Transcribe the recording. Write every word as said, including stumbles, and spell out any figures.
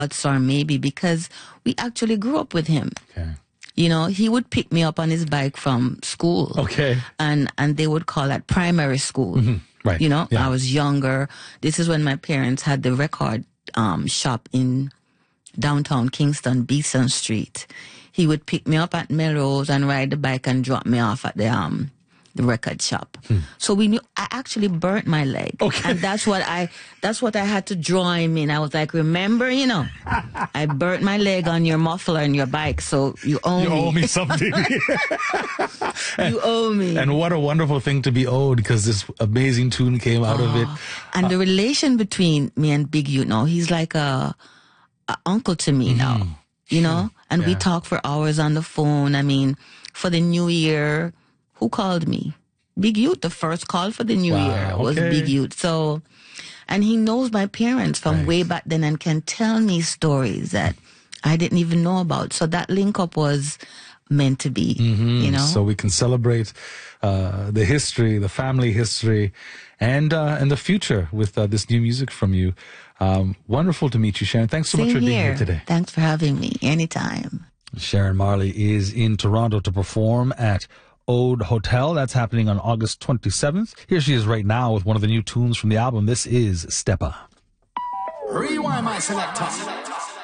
or maybe because we actually grew up with him. Okay. You know, he would pick me up on his bike from school. Okay. And and they would call that primary school. Mm-hmm. Right. You know, yeah. I was younger. This is when my parents had the record um, shop in downtown Kingston, Beeson Street. He would pick me up at Melrose and ride the bike and drop me off at the um the record shop. Hmm. So we knew I actually burnt my leg. Okay. And that's what I that's what I had to draw him in. I was like, remember, you know, I burnt my leg on your muffler and your bike, so you owe you me. You owe me something. You owe me. And what a wonderful thing to be owed, because this amazing tune came out oh, of it. And uh, the relation between me and Big Youth now, he's like a, a uncle to me mm-hmm. now, you know? And yeah. we talk for hours on the phone. I mean, for the new year, who called me? Big Youth. The first call for the new wow, year was okay. Big Youth. So, and he knows my parents from right. way back then and can tell me stories that I didn't even know about. So that link up was meant to be, mm-hmm. you know? So we can celebrate uh, the history, the family history, and uh, and the future with uh, this new music from you. Um, wonderful to meet you, Sharon. Thanks so Same much for here. being here today. Thanks for having me. Anytime. Sharon Marley is in Toronto to perform at Ode Hotel. That's happening on August twenty-seventh. Here she is right now with one of the new tunes from the album. This is Steppa. Rewind my selector.